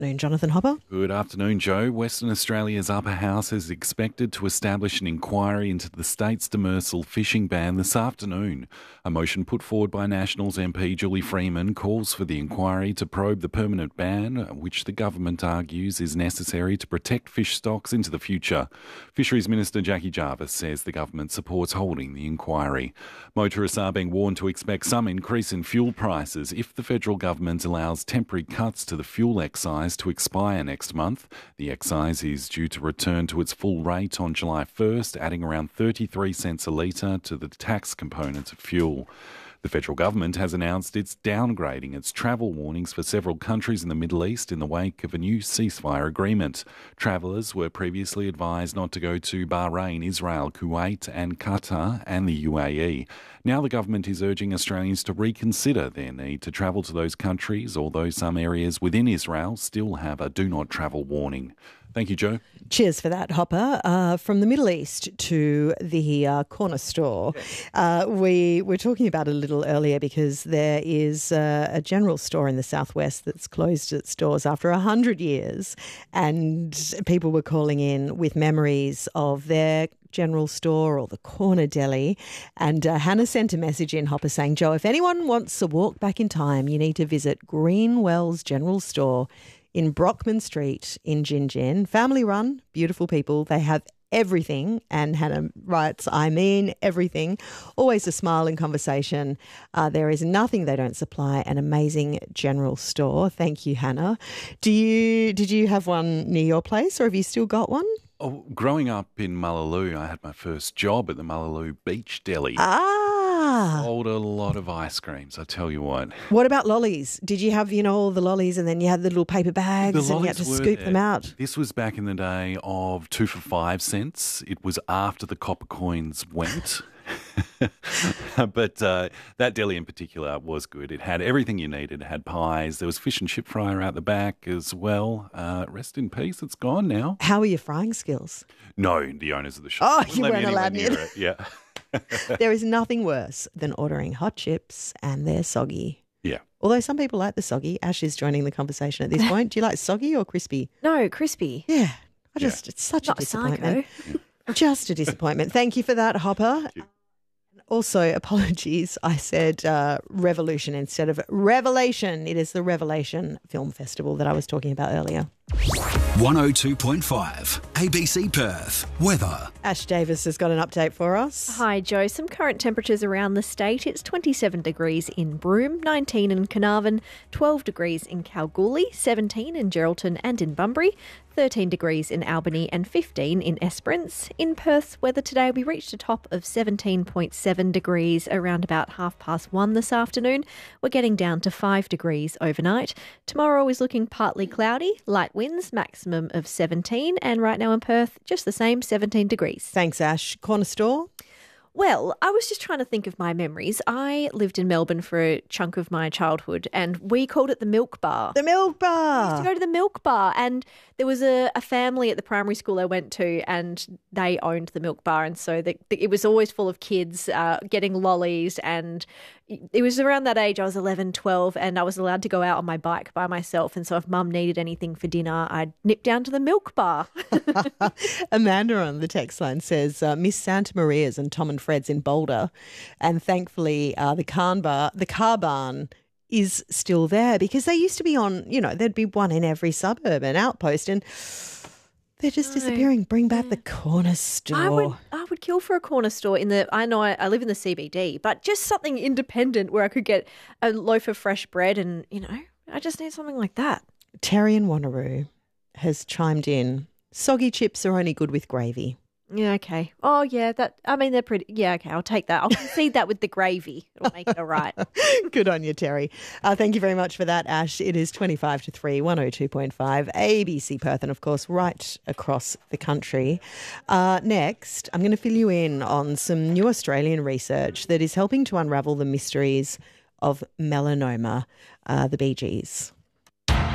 afternoon, Jonathan Hopper. Good afternoon, Joe. Western Australia's upper house is expected to establish an inquiry into the state's demersal fishing ban this afternoon. A motion put forward by Nationals MP Julie Freeman calls for the inquiry to probe the permanent ban, which the government argues is necessary to protect fish stocks into the future. Fisheries Minister Jackie Jarvis says the government supports holding the inquiry. Motorists are being warned to expect some increase in fuel prices if the federal government allows temporary cuts to the fuel excise to expire next month. The excise is due to return to its full rate on July 1st, adding around 33 cents a litre to the tax component of fuel. The federal government has announced it's downgrading its travel warnings for several countries in the Middle East in the wake of a new ceasefire agreement. Travellers were previously advised not to go to Bahrain, Israel, Kuwait and Qatar and the UAE. Now the government is urging Australians to reconsider their need to travel to those countries, although some areas within Israel still have a do not travel warning. Thank you, Joe. Cheers for that, Hopper. From the Middle East to the corner store. We were talking about it a little earlier because there is a general store in the southwest that's closed its doors after 100 years, and people were calling in with memories of their general store or the corner deli. And Hannah sent a message in, Hopper, saying, Joe, if anyone wants a walk back in time, you need to visit Greenwell's General Store in Brockman Street in Gin Gin. Family run, beautiful people. They have everything. And Hannah writes, I mean everything. Always a smile in conversation. There is nothing they don't supply. An amazing general store. Thank you, Hannah. Did you have one near your place, or have you still got one? Oh, growing up in Mullaloo, I had my first job at the Mullaloo Beach Deli. Sold a lot of ice creams, I tell you what. What about lollies? Did you have, all the lollies and then you had the little paper bags and you had to scoop them out? This was back in the day of 2 for 5 cents. It was after the copper coins went. But that deli in particular was good. It had everything you needed. It had pies. There was fish and chip fryer out the back as well. Rest in peace. It's gone now. How were your frying skills? No, the owners of the shop. Oh, you weren't allowed near it. Yeah. There is nothing worse than ordering hot chips and they're soggy. Yeah. Although some people like the soggy. Ash is joining the conversation at this point. Do you like soggy or crispy? No, crispy. Yeah. It's such a disappointment. Psycho. Just a disappointment. Thank you for that, Hopper. Also, apologies. I said revolution instead of revelation. It is the Revelation Film Festival that I was talking about earlier. 102.5 ABC Perth. Weather. Ash Davis has got an update for us. Hi, Joe. Some current temperatures around the state. It's 27 degrees in Broome, 19 in Carnarvon, 12 degrees in Kalgoorlie, 17 in Geraldton and in Bunbury, 13 degrees in Albany and 15 in Esperance. In Perth's weather today, we reached a top of 17.7 degrees around about 1:30 this afternoon. We're getting down to 5 degrees overnight. Tomorrow is looking partly cloudy, light winds, maximum of 17, and right now in Perth, just the same, 17 degrees. Thanks, Ash. Corner store? Well, I was just trying to think of my memories. I lived in Melbourne for a chunk of my childhood and we called it the Milk Bar. The Milk Bar! I used to go to the Milk Bar, and there was a family at the primary school I went to and they owned the Milk Bar, and so it was always full of kids getting lollies, and it was around that age, I was 11, 12, and I was allowed to go out on my bike by myself, and so if Mum needed anything for dinner, I'd nip down to the Milk Bar. Amanda on the text line says, Miss Santa Maria's and Tom and Fred's in Boulder, and thankfully the car barn is still there, because they used to be on, there'd be one in every suburb, an outpost, and they're just disappearing. Bring back the corner store. I would kill for a corner store I know I live in the CBD, but just something independent where I could get a loaf of fresh bread and, I just need something like that. Terry in Wanneroo has chimed in. Soggy chips are only good with gravy. Yeah, okay. Oh, yeah, they're pretty, yeah, okay, I'll take that. I'll concede that with the gravy. It'll make it all right. Good on you, Terry. Thank you very much for that, Ash. It is 25 to 3, 102.5, ABC Perth, and of course, right across the country. Next, I'm going to fill you in on some new Australian research that is helping to unravel the mysteries of melanoma, the Bee Gees.